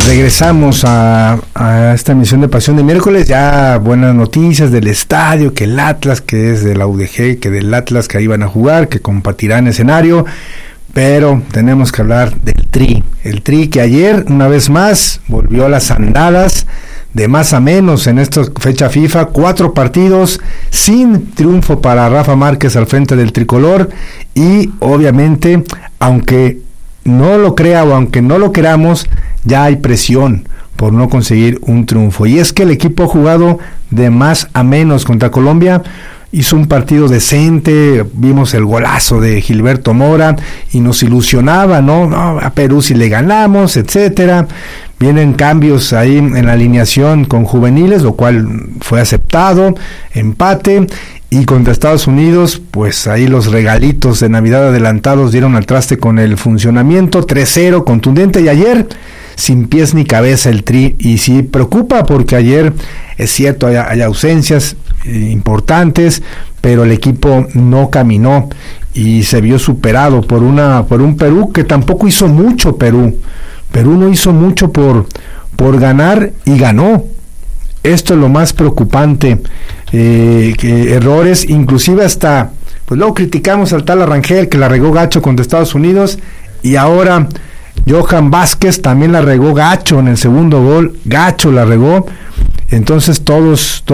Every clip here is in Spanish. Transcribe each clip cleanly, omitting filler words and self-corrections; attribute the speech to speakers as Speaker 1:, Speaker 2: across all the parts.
Speaker 1: Regresamos a esta emisión de Pasión de Miércoles. Ya buenas noticias del estadio, que el Atlas, que es de la UDG, que del Atlas que ahí van a jugar, que compartirán escenario. Pero tenemos que hablar del Tri. El Tri que ayer, una vez más, volvió a las andadas de más a menos en esta fecha FIFA. 4 partidos sin triunfo para Rafa Márquez al frente del tricolor. Y obviamente, aunque no lo crea o aunque no lo queramos, ya hay presión por no conseguir un triunfo. Y es que el equipo ha jugado de más a menos contra Colombia. Hizo un partido decente, vimos el golazo de Gilberto Mora y nos ilusionaba, ¿no? A Perú si le ganamos, etcétera. Vienen cambios ahí en la alineación con juveniles, lo cual fue aceptado, empate. Y contra Estados Unidos, pues ahí los regalitos de Navidad adelantados dieron al traste con el funcionamiento. 3-0 contundente, y ayer sin pies ni cabeza el Tri, y sí preocupa porque ayer es cierto hay ausencias importantes, pero el equipo no caminó y se vio superado por un Perú que tampoco hizo mucho. Perú no hizo mucho por ganar, y ganó. Esto es lo más preocupante, que errores, inclusive hasta, pues luego criticamos al tal Arrangel que la regó gacho contra Estados Unidos, y ahora Johan Vázquez también la regó gacho en el segundo gol, gacho la regó. Entonces todos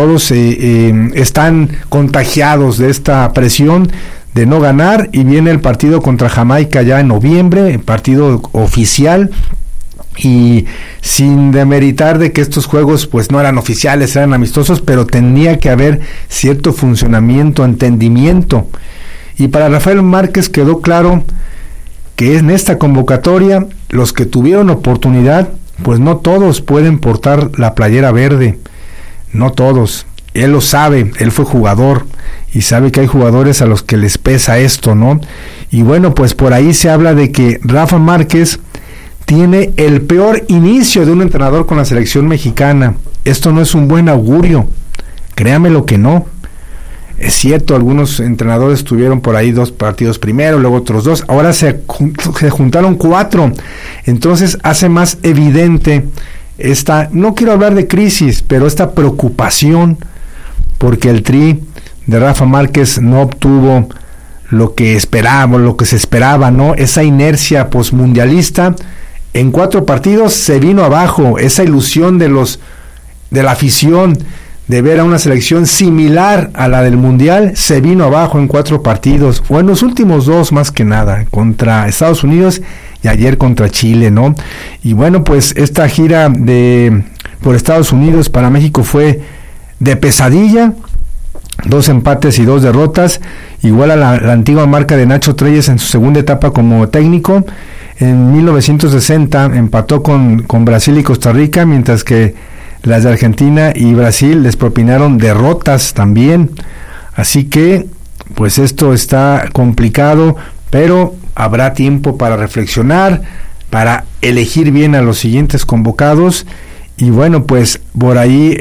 Speaker 1: están contagiados de esta presión de no ganar, y viene el partido contra Jamaica ya en noviembre, el partido oficial. Y sin demeritar de que estos juegos pues no eran oficiales, eran amistosos, pero tenía que haber cierto funcionamiento, entendimiento. Y para Rafael Márquez quedó claro que en esta convocatoria los que tuvieron oportunidad, pues no todos pueden portar la playera verde, no todos. Él lo sabe, él fue jugador y sabe que hay jugadores a los que les pesa esto, ¿no? Y bueno, pues por ahí se habla de que Rafa Márquez tiene el peor inicio de un entrenador con la selección mexicana. Esto no es un buen augurio, créame lo que no. Es cierto, algunos entrenadores tuvieron por ahí 2 partidos primero, luego otros 2, ahora se juntaron 4, entonces hace más evidente esta, no quiero hablar de crisis, pero esta preocupación, porque el Tri de Rafa Márquez no obtuvo lo que esperábamos, lo que se esperaba, ¿no? Esa inercia posmundialista. En 4 partidos se vino abajo, esa ilusión de la afición de ver a una selección similar a la del Mundial, se vino abajo en 4 partidos, o en los últimos 2 más que nada, contra Estados Unidos y ayer contra Chile, ¿no? Y bueno, pues esta gira por Estados Unidos para México fue de pesadilla, 2 empates y 2 derrotas, igual a la antigua marca de Nacho Treyes en su segunda etapa como técnico. En 1960 empató con Brasil y Costa Rica, mientras que las de Argentina y Brasil les propinaron derrotas también. Así que, pues esto está complicado, pero habrá tiempo para reflexionar, para elegir bien a los siguientes convocados. Y bueno, pues por ahí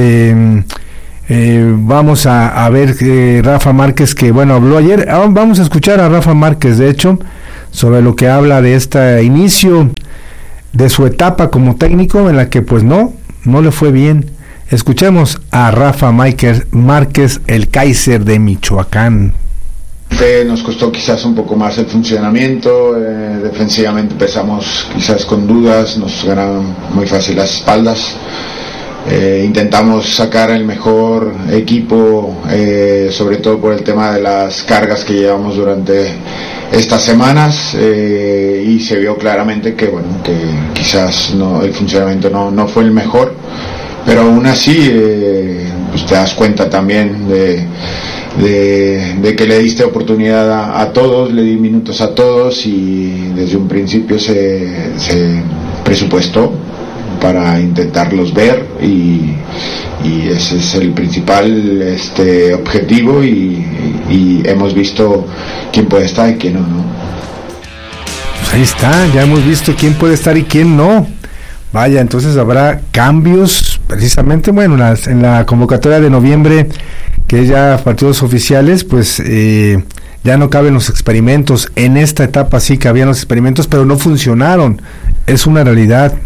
Speaker 1: vamos a ver Rafa Márquez, que bueno, habló ayer. Vamos a escuchar a Rafa Márquez, de hecho, sobre lo que habla de este inicio de su etapa como técnico, en la que pues no le fue bien. Escuchemos a Rafa Márquez, el Kaiser de Michoacán.
Speaker 2: Nos costó quizás un poco más el funcionamiento, defensivamente empezamos quizás con dudas, nos ganaron muy fácil las espaldas. Intentamos sacar el mejor equipo, sobre todo por el tema de las cargas que llevamos durante estas semanas, y se vio claramente que quizás el funcionamiento no fue el mejor, pero aún así pues te das cuenta también de que le diste oportunidad a todos, le di minutos a todos, y desde un principio se presupuestó para intentarlos ver, y ese es el principal objetivo, y hemos visto quién puede estar y quién no.
Speaker 1: Pues ahí está, ya hemos visto quién puede estar y quién no. Vaya, entonces habrá cambios precisamente, bueno, en la convocatoria de noviembre, que es ya partidos oficiales, pues ya no caben los experimentos. En esta etapa sí cabían los experimentos, pero no funcionaron, es una realidad.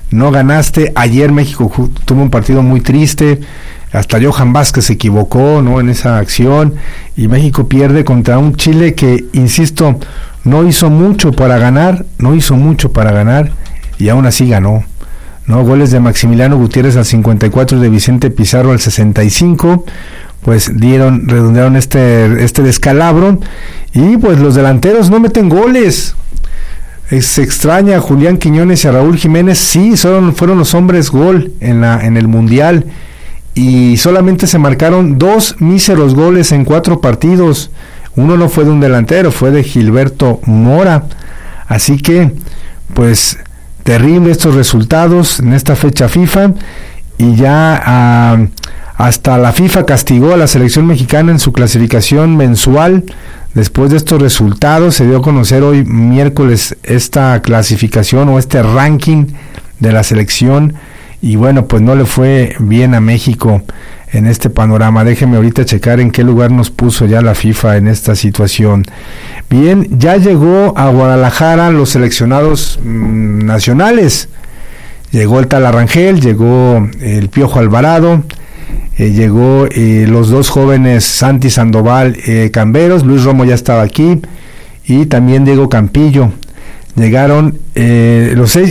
Speaker 1: no ganaste. Ayer México tuvo un partido muy triste, hasta Johan Vázquez se equivocó, ¿no?, en esa acción, y México pierde contra un Chile que, insisto, no hizo mucho para ganar, y aún así ganó, ¿no? Goles de Maximiliano Gutiérrez al 54 y de Vicente Pizarro al 65, pues redondearon este descalabro, y pues los delanteros no meten goles. Se extraña a Julián Quiñones y a Raúl Jiménez, sí, fueron los hombres gol en el Mundial, y solamente se marcaron 2 míseros goles en 4 partidos. Uno no fue de un delantero, fue de Gilberto Mora. Así que, pues, terrible estos resultados en esta fecha FIFA, y ya hasta la FIFA castigó a la selección mexicana en su clasificación mensual. Después de estos resultados, se dio a conocer hoy miércoles esta clasificación o este ranking de la selección, y bueno, pues no le fue bien a México en este panorama. Déjeme ahorita checar en qué lugar nos puso ya la FIFA en esta situación. Bien, ya llegó a Guadalajara los seleccionados nacionales. Llegó el Tala Rangel, llegó el Piojo Alvarado, llegó los 2 jóvenes Santi Sandoval Camberos, Luis Romo ya estaba aquí, y también Diego Campillo. Llegaron los 6,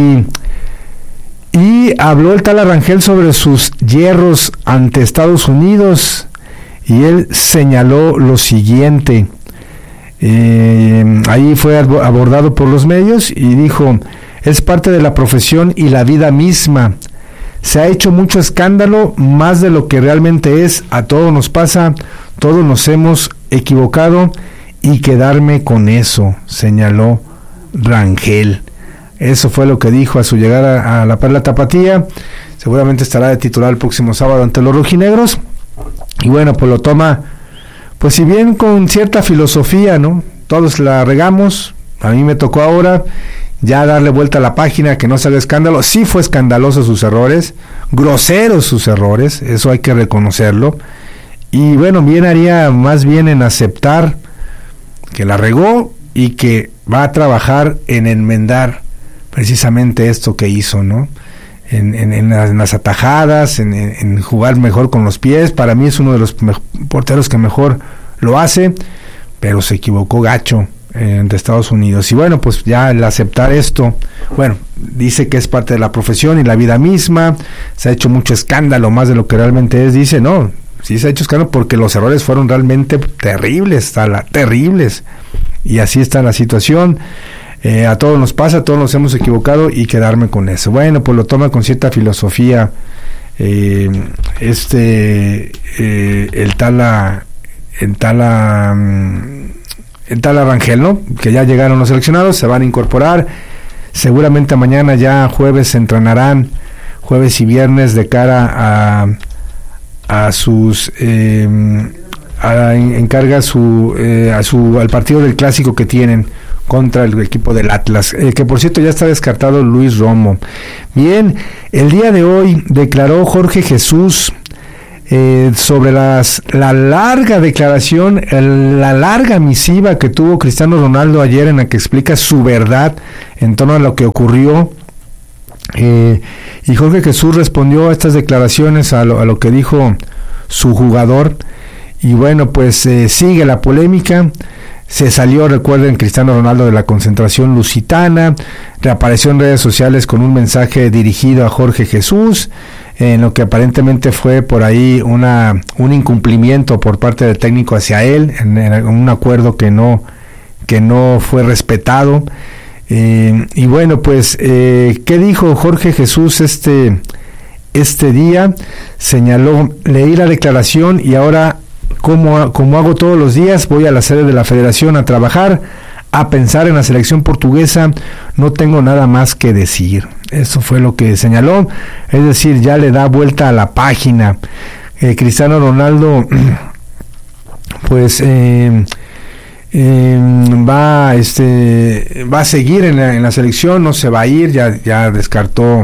Speaker 1: y habló el Tala Rangel sobre sus hierros ante Estados Unidos, y él señaló lo siguiente. Ahí fue abordado por los medios y dijo: es parte de la profesión y la vida misma. Se ha hecho mucho escándalo, más de lo que realmente es. A todos nos pasa, todos nos hemos equivocado, y quedarme con eso, señaló Rangel. Eso fue lo que dijo a su llegada a la Perla Tapatía. Seguramente estará de titular el próximo sábado ante los rojinegros. Y bueno, pues lo toma, pues si bien con cierta filosofía, ¿no? Todos la regamos, a mí me tocó ahora ya darle vuelta a la página, que no se haga escándalo. Sí fue escandaloso sus errores, groseros sus errores, eso hay que reconocerlo. Y bueno, bien haría más bien en aceptar que la regó y que va a trabajar en enmendar precisamente esto que hizo, ¿no? En las atajadas, en jugar mejor con los pies. Para mí es uno de los porteros que mejor lo hace, pero se equivocó gacho ante Estados Unidos. Y bueno, pues ya el aceptar esto, bueno, dice que es parte de la profesión y la vida misma. Se ha hecho mucho escándalo, más de lo que realmente es. Dice, no, sí se ha hecho escándalo porque los errores fueron realmente terribles, terribles, y así está la situación. A todos nos pasa, todos nos hemos equivocado, y quedarme con eso. Bueno, pues lo toma con cierta filosofía el Tala Rangel, ¿no? Que ya llegaron los seleccionados, se van a incorporar. Seguramente mañana, ya jueves, se entrenarán, jueves y viernes, de cara a sus al partido del clásico que tienen contra el equipo del Atlas, que por cierto ya está descartado Luis Romo. Bien, el día de hoy declaró Jorge Jesús sobre la larga declaración, la larga misiva que tuvo Cristiano Ronaldo ayer, en la que explica su verdad en torno a lo que ocurrió. Y Jorge Jesús respondió a estas declaraciones, a lo que dijo su jugador. Y bueno, pues sigue la polémica. Se salió, recuerden, Cristiano Ronaldo de la concentración lusitana, reapareció en redes sociales con un mensaje dirigido a Jorge Jesús, en lo que aparentemente fue por ahí un incumplimiento por parte del técnico hacia él, en un acuerdo que no fue respetado. Y bueno, pues, ¿qué dijo Jorge Jesús este día? Señaló: leí la declaración y ahora, como hago todos los días, voy a la sede de la federación a trabajar, a pensar en la selección portuguesa, no tengo nada más que decir. Eso fue lo que señaló, es decir, ya le da vuelta a la página. Cristiano Ronaldo pues va a seguir en la selección, no se va a ir, ya descartó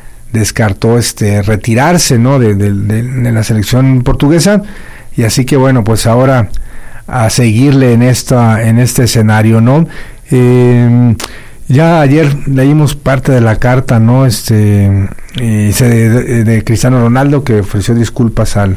Speaker 1: retirarse, ¿no?, de la selección portuguesa. Y así que bueno, pues ahora a seguirle en este escenario, ¿no? Ya ayer leímos parte de la carta, ¿no? De Cristiano Ronaldo, que ofreció disculpas a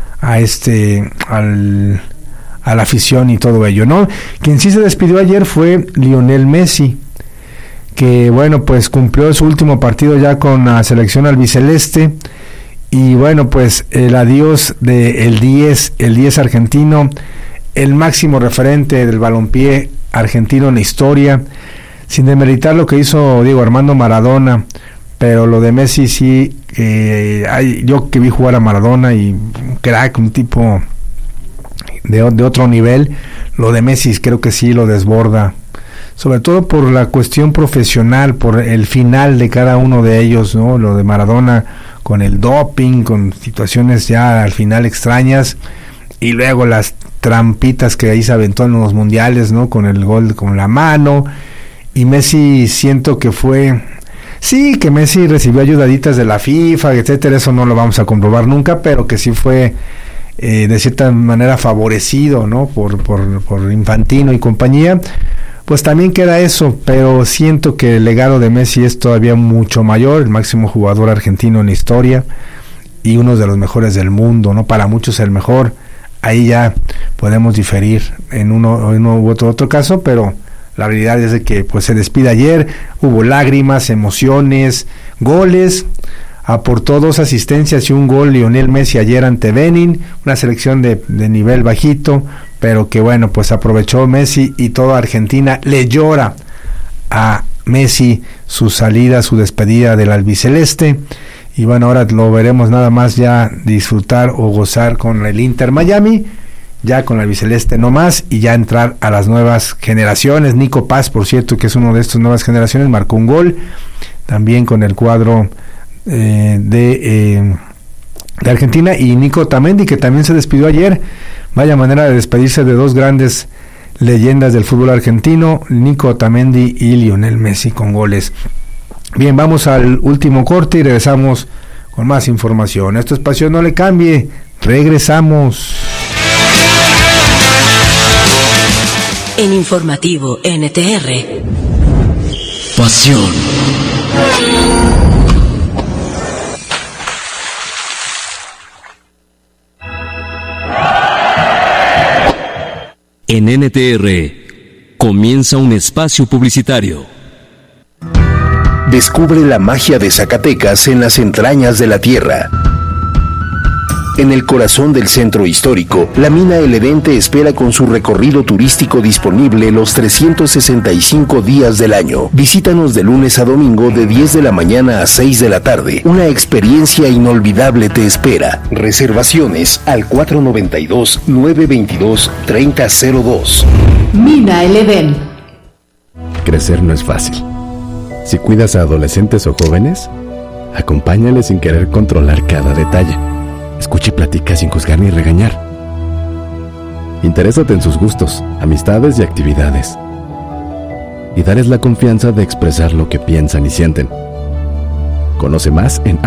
Speaker 1: la afición y todo ello, ¿no? Quien sí se despidió ayer fue Lionel Messi, que bueno, pues cumplió su último partido ya con la selección albiceleste, y bueno, pues el adiós de el 10 argentino, el máximo referente del balompié argentino en la historia, sin demeritar lo que hizo Diego Armando Maradona, pero lo de Messi sí, yo que vi jugar a Maradona y un crack, un tipo de otro nivel, lo de Messi creo que sí lo desborda, sobre todo por la cuestión profesional, por el final de cada uno de ellos, ¿no? Lo de Maradona con el doping, con situaciones ya al final extrañas, y luego las trampitas que ahí se aventó en los mundiales, ¿no? Con el gol con la mano. Y Messi, siento que que Messi recibió ayudaditas de la FIFA, etcétera, eso no lo vamos a comprobar nunca, pero que sí fue de cierta manera favorecido, ¿no? Por Infantino y compañía. Pues también queda eso, pero siento que el legado de Messi es todavía mucho mayor, el máximo jugador argentino en la historia y uno de los mejores del mundo, ¿no? Para muchos el mejor. Ahí ya podemos diferir en uno u otro caso, pero la realidad es de que pues se despide ayer, hubo lágrimas, emociones, goles, aportó 2 asistencias y un gol Lionel Messi ayer ante Benin, una selección de nivel bajito, pero que bueno, pues aprovechó Messi y toda Argentina le llora a Messi su salida, su despedida del albiceleste. Y bueno, ahora lo veremos nada más ya disfrutar o gozar con el Inter Miami, ya con la albiceleste no más, y ya entrar a las nuevas generaciones. Nico Paz, por cierto, que es uno de estas nuevas generaciones, marcó un gol también con el cuadro de Argentina, y Nico Otamendi, que también se despidió ayer. Vaya manera de despedirse de 2 grandes leyendas del fútbol argentino, Nico Otamendi y Lionel Messi, con goles. Bien, vamos al último corte y regresamos con más información. Esto es Pasión, no le cambie, regresamos.
Speaker 3: En Informativo NTR.
Speaker 4: Pasión. En NTR comienza un espacio publicitario.
Speaker 5: Descubre la magia de Zacatecas en las entrañas de la tierra. En el corazón del centro histórico, la mina El Edén te espera con su recorrido turístico disponible los 365 días del año. Visítanos de lunes a domingo de 10 de la mañana a 6 de la tarde. Una experiencia inolvidable te espera. Reservaciones al 492-922-3002.
Speaker 6: Mina El Edén.
Speaker 7: Crecer no es fácil. Si cuidas a adolescentes o jóvenes, acompáñales sin querer controlar cada detalle. Escucha y platica sin juzgar ni regañar. Interésate en sus gustos, amistades y actividades. Y darles la confianza de expresar lo que piensan y sienten. Conoce más en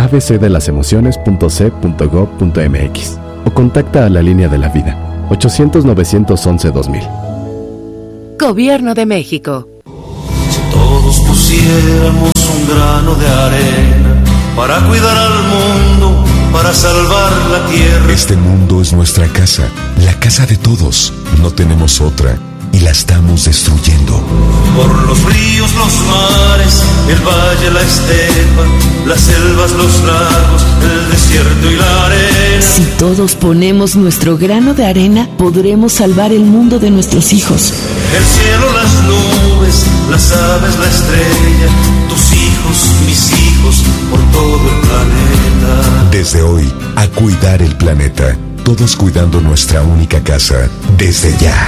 Speaker 7: abcdelasemociones.c.gov.mx o contacta a la Línea de la Vida, 800-911-2000.
Speaker 6: Gobierno de México.
Speaker 8: Todos pusiéramos un grano de arena para cuidar al mundo, para salvar la tierra.
Speaker 9: Este mundo es nuestra casa, la casa de todos. No tenemos otra y la estamos destruyendo.
Speaker 8: Por los ríos, los mares, el valle, la estepa, las selvas, los lagos, el desierto y la arena.
Speaker 6: Si todos ponemos nuestro grano de arena, podremos salvar el mundo de nuestros hijos.
Speaker 8: El cielo, las nubes, las aves, la estrella, tus hijos, mis hijos, por todo el planeta.
Speaker 9: Desde hoy, a cuidar el planeta. Todos cuidando nuestra única casa, desde ya.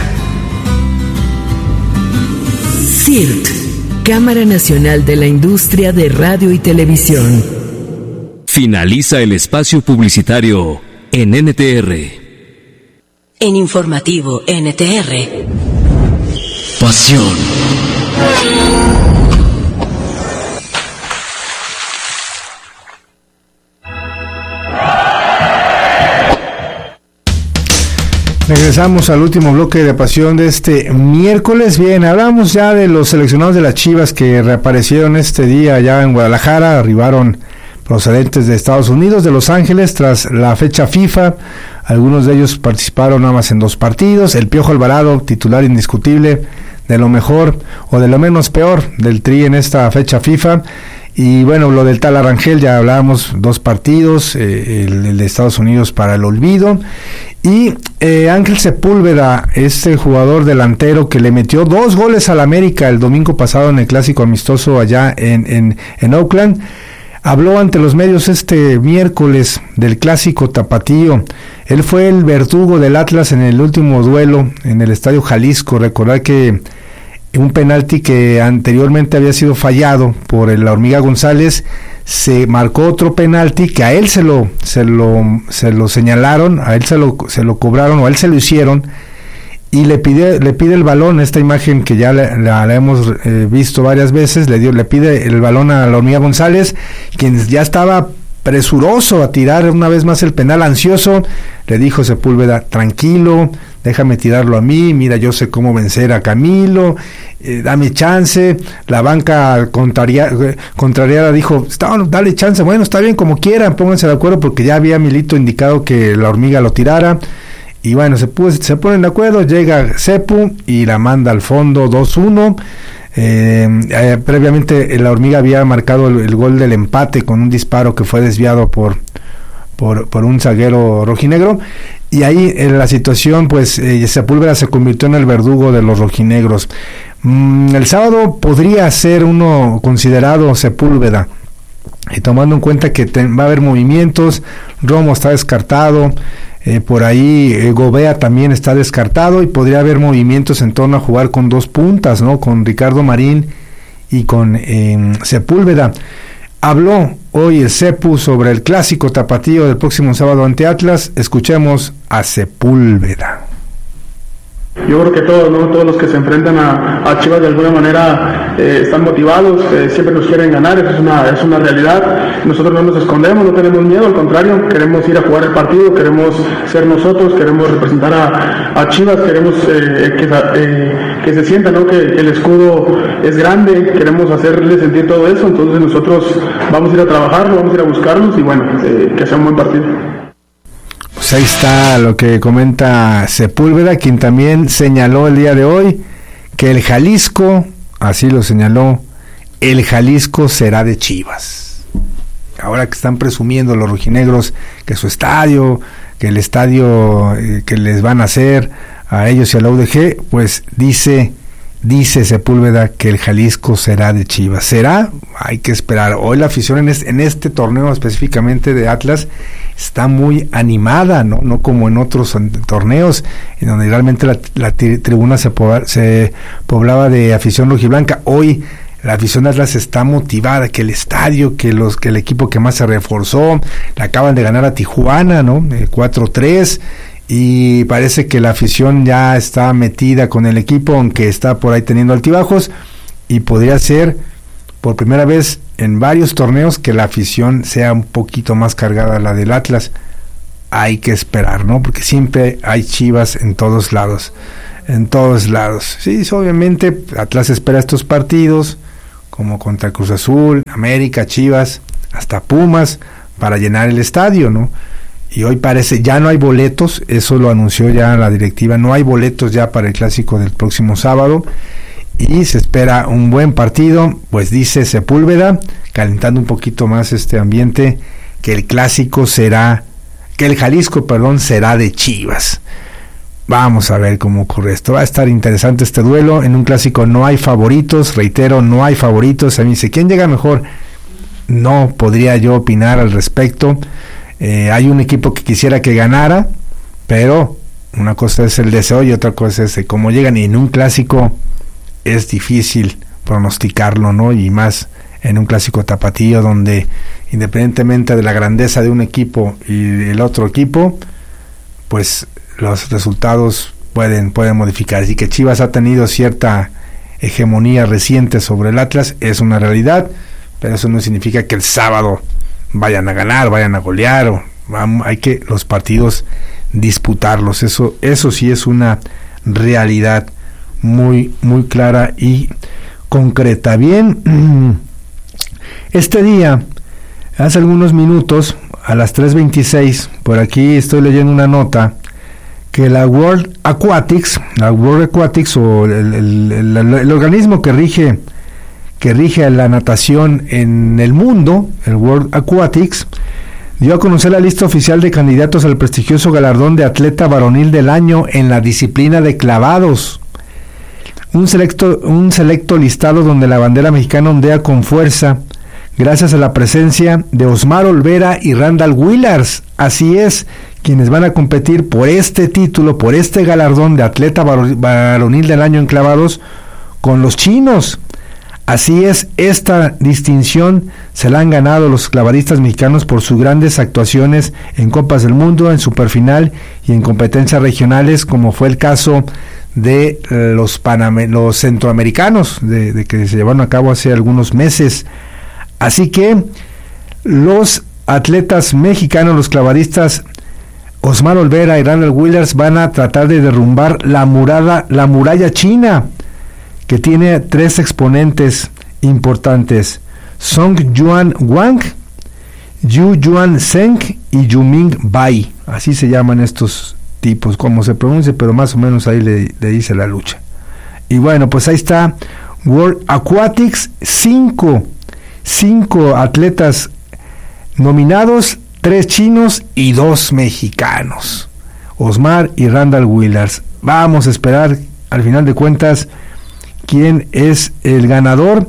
Speaker 6: CIRT, Cámara Nacional de la Industria de Radio y Televisión.
Speaker 4: Finaliza el espacio publicitario en NTR.
Speaker 3: En Informativo NTR.
Speaker 4: Pasión.
Speaker 1: Regresamos al último bloque de Pasión de este miércoles. Bien, hablamos ya de los seleccionados de las Chivas que reaparecieron este día allá en Guadalajara, arribaron procedentes de Estados Unidos, de Los Ángeles, tras la fecha FIFA. Algunos de ellos participaron nada más en 2 partidos. El Piojo Alvarado, titular indiscutible, de lo mejor o de lo menos peor del Tri en esta fecha FIFA. Y bueno, lo del tal Arrangel, ya hablábamos, 2 partidos, el de Estados Unidos para el olvido. Y Ángel Sepúlveda, este jugador delantero que le metió 2 goles al América el domingo pasado en el clásico amistoso allá en Oakland, habló ante los medios este miércoles del clásico tapatío. Él fue el verdugo del Atlas en el último duelo en el Estadio Jalisco. Recordar que un penalti que anteriormente había sido fallado por la Hormiga González, se marcó otro penalti que a él se lo señalaron, a él se lo cobraron o a él se lo hicieron, y le pide el balón. Esta imagen que ya la hemos visto varias veces, le pide el balón a la Hormiga González, quien ya estaba presuroso a tirar una vez más el penal, ansioso. Le dijo Sepúlveda: tranquilo, déjame tirarlo a mí, mira, yo sé cómo vencer a Camilo, dame chance. La banca contrariada dijo: dale chance, bueno, está bien, como quieran, pónganse de acuerdo, porque ya había Milito indicado que la Hormiga lo tirara. Y bueno, se ponen de acuerdo, llega Sepu y la manda al fondo 2-1. Previamente la Hormiga había marcado el gol del empate con un disparo que fue desviado por un zaguero rojinegro, y ahí en la situación pues Sepúlveda se convirtió en el verdugo de los rojinegros. El sábado podría ser uno considerado Sepúlveda, y tomando en cuenta que va a haber movimientos. Romo está descartado, por ahí Gobea también está descartado, y podría haber movimientos en torno a jugar con 2 puntas, ¿no? Con Ricardo Marín y con Sepúlveda. Habló hoy el Sepu sobre el clásico tapatío del próximo sábado ante Atlas. Escuchemos a Sepúlveda.
Speaker 10: Yo creo que todos los que se enfrentan a Chivas de alguna manera están motivados, siempre nos quieren ganar, es una realidad. Nosotros no nos escondemos, no tenemos miedo, al contrario, queremos ir a jugar el partido, queremos ser nosotros, queremos representar a Chivas, queremos que se sienta, ¿no?, que el escudo es grande, queremos hacerle sentir todo eso. Entonces nosotros vamos a ir a trabajarlo, vamos a ir a buscarlos, y bueno, que sea un buen partido.
Speaker 1: Pues ahí está lo que comenta Sepúlveda, quien también señaló el día de hoy que el Jalisco, así lo señaló, el Jalisco será de Chivas. Ahora que están presumiendo los rojinegros que su estadio, que el estadio que les van a hacer a ellos y a la UDG, pues dice Sepúlveda que el Jalisco será de Chivas. ¿Será? Hay que esperar. Hoy la afición en este torneo específicamente de Atlas está muy animada, no como en otros torneos en donde realmente la tribuna se poblaba de afición rojiblanca. Hoy la afición de Atlas está motivada, que el estadio, que el equipo que más se reforzó, le acaban de ganar a Tijuana, ¿no? 4-3. Y parece que la afición ya está metida con el equipo, aunque está por ahí teniendo altibajos, y podría ser por primera vez en varios torneos que la afición sea un poquito más cargada a la del Atlas. Hay que esperar, ¿no? Porque siempre hay Chivas en todos lados. Sí, obviamente Atlas espera estos partidos, como contra Cruz Azul, América, Chivas, hasta Pumas, para llenar el estadio, ¿no? Y hoy parece, ya no hay boletos, eso lo anunció ya la directiva, no hay boletos ya para el clásico del próximo sábado, y se espera un buen partido. Pues dice Sepúlveda, calentando un poquito más este ambiente, que el Jalisco será de Chivas. Vamos a ver cómo ocurre esto. Va a estar interesante este duelo. En un clásico no hay favoritos, reitero, no hay favoritos. A mí dice, ¿quién llega mejor? No podría yo opinar al respecto. Hay un equipo que quisiera que ganara, pero una cosa es el deseo y otra cosa es cómo llegan, y en un clásico es difícil pronosticarlo, ¿no? Y más en un clásico tapatío, donde independientemente de la grandeza de un equipo y del otro equipo, pues los resultados pueden modificar. Así que Chivas ha tenido cierta hegemonía reciente sobre el Atlas, es una realidad, pero eso no significa que el sábado vayan a ganar, vayan a golear, hay que los partidos disputarlos. Eso sí es una realidad muy, muy clara y concreta. Bien, este día, hace algunos minutos, a las 3:26, por aquí estoy leyendo una nota que la World Aquatics o el organismo que rige la natación en el mundo, el World Aquatics, dio a conocer la lista oficial de candidatos al prestigioso galardón de atleta varonil del año en la disciplina de clavados. Un selecto listado donde la bandera mexicana ondea con fuerza gracias a la presencia de Osmar Olvera y Randall Willars. Así es, quienes van a competir por este título, por este galardón de atleta varonil del año en clavados con los chinos. Así es, esta distinción se la han ganado los clavadistas mexicanos por sus grandes actuaciones en Copas del Mundo, en Superfinal y en competencias regionales, como fue el caso de los centroamericanos de que se llevaron a cabo hace algunos meses. Así que los atletas mexicanos, los clavadistas Osmar Olvera y Randall Willars, van a tratar de derrumbar la muralla china, que tiene 3 exponentes importantes: Song Yuan Wang, Yu Yuan Zheng y Yuming Bai. Así se llaman estos tipos, como se pronuncia, pero más o menos ahí le dice la lucha. Y bueno, pues ahí está World Aquatics, 5 atletas nominados, 3 chinos y 2 mexicanos, Osmar y Randall Willars. Vamos a esperar al final de cuentas quién es el ganador.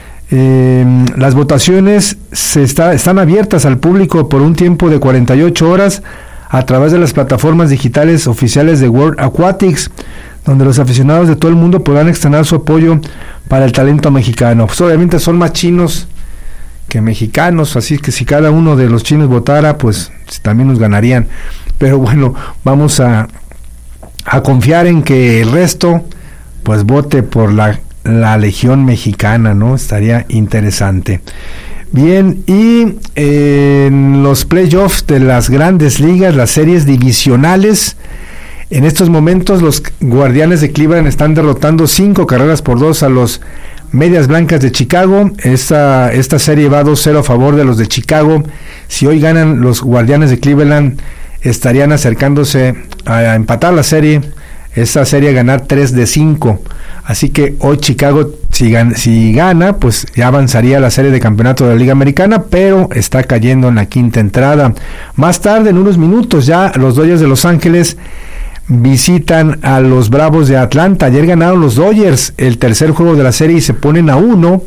Speaker 1: Las votaciones están abiertas al público por un tiempo de 48 horas a través de las plataformas digitales oficiales de World Aquatics, donde los aficionados de todo el mundo podrán externar su apoyo para el talento mexicano. Pues obviamente son más chinos que mexicanos, así que si cada uno de los chinos votara, pues también nos ganarían. Pero bueno, vamos a confiar en que el resto pues vote por la Legión Mexicana, ¿no? Estaría interesante. Bien, y en los playoffs de las grandes ligas, las series divisionales, en estos momentos los Guardianes de Cleveland están derrotando 5-2 a los Medias Blancas de Chicago. Esta serie va 2-0 a favor de los de Chicago. Si hoy ganan los Guardianes de Cleveland, estarían acercándose a empatar la serie. Esta serie a ganar 3-5. Así que hoy Chicago, si gana, pues ya avanzaría a la serie de campeonato de la Liga Americana, pero está cayendo en la quinta entrada. Más tarde, en unos minutos, ya los Dodgers de Los Ángeles visitan a los Bravos de Atlanta. Ayer ganaron los Dodgers el tercer juego de la serie y se ponen a 1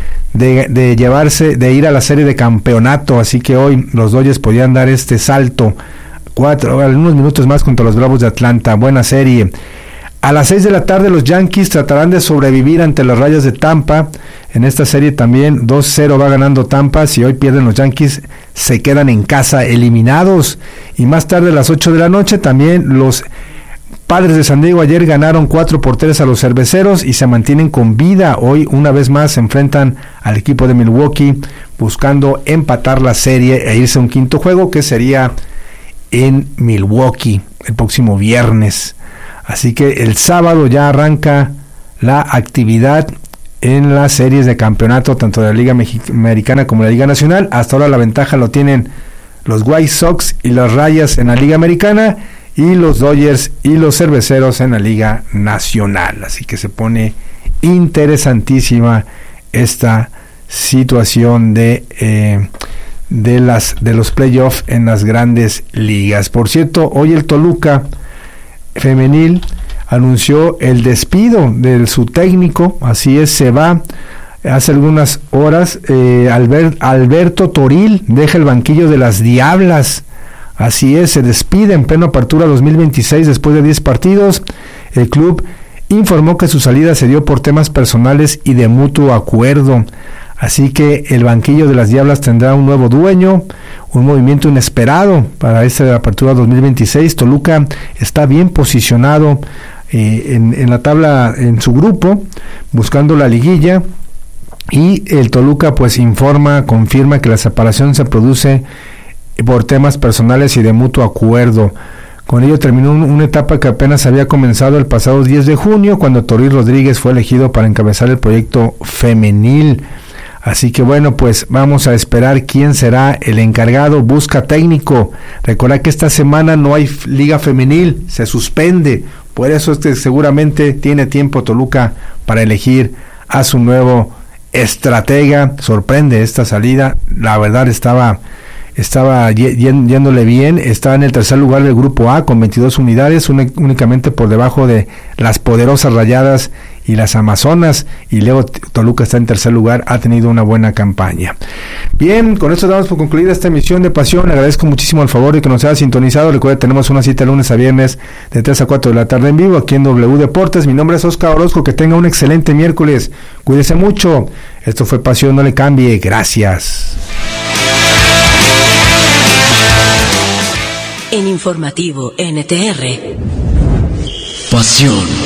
Speaker 1: de ir a la serie de campeonato. Así que hoy los Dodgers podían dar este salto. Unos minutos más contra los Bravos de Atlanta. Buena serie. A las 6 de la tarde los Yankees tratarán de sobrevivir ante las Rayas de Tampa. En esta serie también 2-0 va ganando Tampa. Si hoy pierden los Yankees, se quedan en casa eliminados. Y más tarde a las 8 de la noche también los Padres de San Diego ayer ganaron 4-3 a los Cerveceros y se mantienen con vida. Hoy una vez más se enfrentan al equipo de Milwaukee buscando empatar la serie e irse a un quinto juego, que sería en Milwaukee el próximo viernes. Así que el sábado ya arranca la actividad en las series de campeonato tanto de la Liga Americana como de la Liga Nacional. Hasta ahora la ventaja lo tienen los White Sox y las Rayas en la Liga Americana y los Dodgers y los Cerveceros en la Liga Nacional. Así que se pone interesantísima esta situación de los playoffs en las grandes ligas. Por cierto, hoy el Toluca femenil anunció el despido de su técnico. Así es, se va hace algunas horas. Alberto Toril deja el banquillo de las Diablas. Así es, se despide en plena apertura 2026 después de 10 partidos. El club informó que su salida se dio por temas personales y de mutuo acuerdo. Así que el banquillo de las Diablas tendrá un nuevo dueño, un movimiento inesperado para esta apertura 2026. Toluca está bien posicionado en la tabla, en su grupo, buscando la liguilla, y el Toluca pues confirma que la separación se produce por temas personales y de mutuo acuerdo. Con ello terminó una etapa que apenas había comenzado el pasado 10 de junio, cuando Torí Rodríguez fue elegido para encabezar el proyecto femenil. Así que bueno, pues vamos a esperar quién será el encargado. Busca técnico. Recuerda que esta semana no hay liga femenil, se suspende. Por eso es que seguramente tiene tiempo Toluca para elegir a su nuevo estratega. Sorprende esta salida. La verdad estaba yéndole bien. Estaba en el tercer lugar del grupo A con 22 unidades, únicamente por debajo de las poderosas Rayadas y las Amazonas, y luego Toluca está en tercer lugar. Ha tenido una buena campaña. Bien, con esto damos por concluida esta emisión de Pasión. Le agradezco muchísimo el favor de que nos haya sintonizado. Recuerde, tenemos una cita lunes a viernes de 3 a 4 de la tarde en vivo aquí en W Deportes. Mi nombre es Oscar Orozco. Que tenga un excelente miércoles. Cuídese mucho. Esto fue Pasión, no le cambie. Gracias.
Speaker 3: En Informativo NTR.
Speaker 4: Pasión.